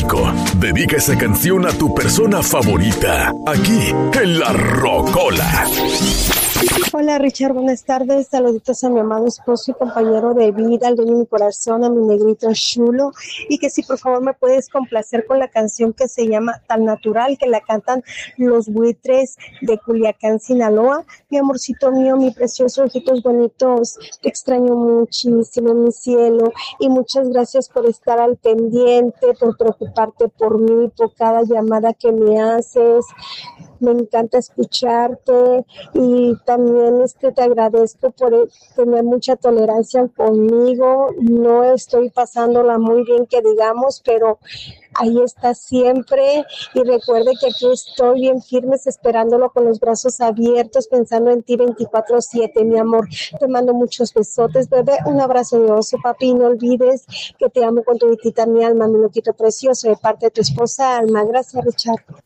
México. Dedica esa canción a tu persona favorita, aquí en La Rocola. Hola Richard, buenas tardes, saluditos a mi amado esposo y compañero de vida, al dueño de mi corazón, a mi negrito chulo, y que si por favor me puedes complacer con la canción que se llama Tan Natural, que la cantan Los Buitres de Culiacán, Sinaloa. Mi amorcito mío, mi precioso, ojitos bonitos, te extraño muchísimo, mi cielo, y muchas gracias por estar al pendiente, por preocuparte por mí, por cada llamada que me haces. Me encanta escucharte y también te agradezco por tener mucha tolerancia conmigo. No estoy pasándola muy bien, que digamos, pero ahí estás siempre, y recuerde que aquí estoy bien firmes esperándolo con los brazos abiertos, pensando en ti 24/7, mi amor. Te mando muchos besotes, bebé, un abrazo de oso, papi, y no olvides que te amo con tu vitita mi alma, mi loquito precioso, de parte de tu esposa Alma. Gracias, Richard.